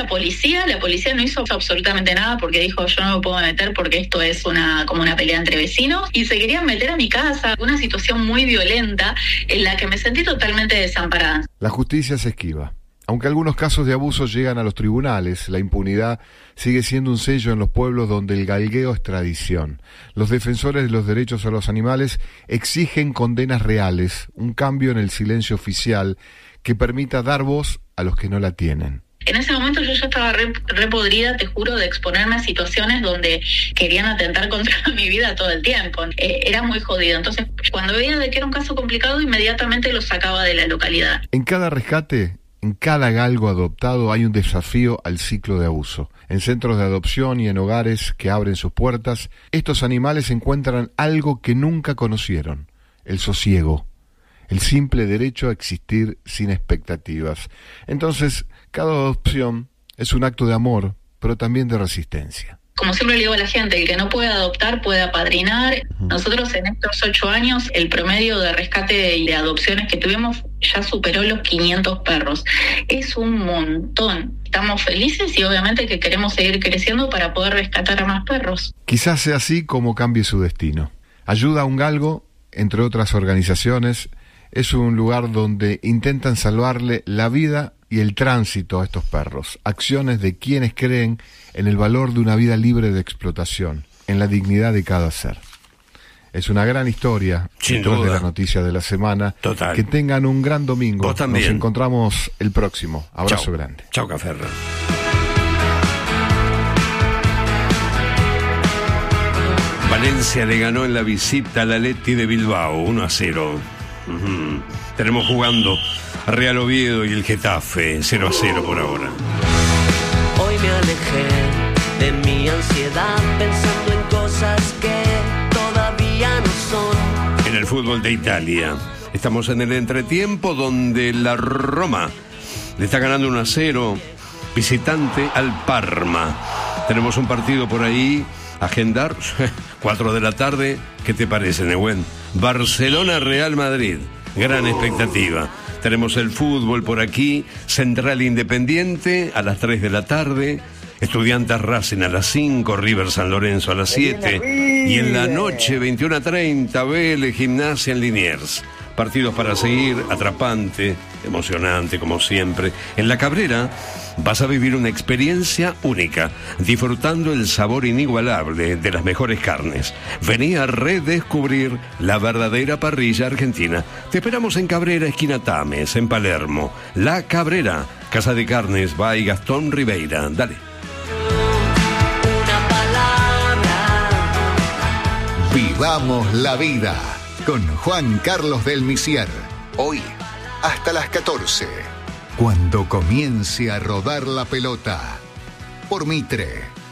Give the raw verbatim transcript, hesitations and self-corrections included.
la policía, la policía no hizo absolutamente nada porque dijo yo no me puedo meter porque esto es una como una pelea entre vecinos y se querían meter a mi casa, una situación muy violenta en la que me sentí totalmente desamparada. La justicia se esquiva. Aunque algunos casos de abuso llegan a los tribunales, la impunidad sigue siendo un sello en los pueblos donde el galgueo es tradición. Los defensores de los derechos a los animales exigen condenas reales, un cambio en el silencio oficial que permita dar voz a los que no la tienen. En ese momento yo ya estaba re, re podrida, te juro, de exponerme a situaciones donde querían atentar contra mi vida todo el tiempo. Eh, era muy jodido. Entonces, cuando veía de que era un caso complicado, inmediatamente lo sacaba de la localidad. En cada rescate, en cada galgo adoptado hay un desafío al ciclo de abuso. En centros de adopción y en hogares que abren sus puertas, estos animales encuentran algo que nunca conocieron: el sosiego, el simple derecho a existir sin expectativas. Entonces, cada adopción es un acto de amor, pero también de resistencia. Como siempre le digo a la gente, el que no puede adoptar puede apadrinar. Nosotros en estos ocho años, el promedio de rescate y de adopciones que tuvimos ya superó los quinientos perros. Es un montón. Estamos felices y obviamente que queremos seguir creciendo para poder rescatar a más perros. Quizás sea así como cambie su destino. Ayuda a un Galgo, entre otras organizaciones, es un lugar donde intentan salvarle la vida y el tránsito a estos perros. Acciones de quienes creen en el valor de una vida libre de explotación, en la dignidad de cada ser. Es una gran historia, sin detrás duda, de la noticia de la semana. Total. Que tengan un gran domingo. Vos también. Nos encontramos el próximo. Abrazo Chau. grande. Chau, Caferra. Valencia le ganó en la visita al Athletic de Bilbao, uno a cero. Uh-huh. Tenemos jugando a Real Oviedo y el Getafe, cero a cero por ahora. Hoy me alejé de mi ansiedad pensando en cosas que todavía no son. En el fútbol de Italia estamos en el entretiempo donde la Roma le está ganando uno a cero visitante al Parma. Tenemos un partido por ahí a agendar, cuatro de la tarde. ¿Qué te parece, Nehuen? Barcelona-Real Madrid, gran expectativa. Tenemos el fútbol por aquí, Central Independiente a las tres de la tarde, Estudiantes Racing a las cinco, River San Lorenzo a las siete, y en la noche, veintiuno a treinta, Vélez Gimnasia en Liniers. Partidos para seguir, atrapante, emocionante como siempre. En La Cabrera vas a vivir una experiencia única, disfrutando el sabor inigualable de las mejores carnes. Vení a redescubrir la verdadera parrilla argentina. Te esperamos en Cabrera, esquina Tames, en Palermo. La Cabrera, Casa de Carnes by Gastón Ribeira. Dale. Una palabra. Vivamos la vida con Juan Carlos del Misier. Hoy hasta las catorce. Cuando comience a rodar la pelota. Por Mitre.